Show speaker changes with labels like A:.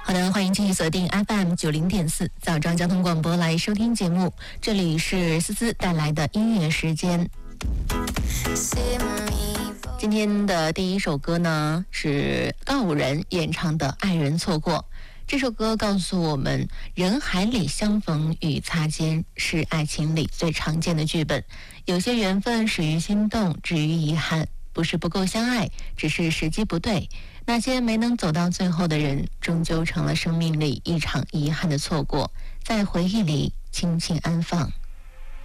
A: 好的，欢迎继续锁定 FM90.4枣庄交通广播来收听节目，这里是思思带来的音乐时间。今天的第一首歌呢是告五人演唱的《爱人错过》。这首歌告诉我们，人海里相逢与擦肩是爱情里最常见的剧本。有些缘分始于心动，止于遗憾，不是不够相爱，只是时机不对。那些没能走到最后的人，终究成了生命里一场遗憾的错过，在回忆里轻轻安放。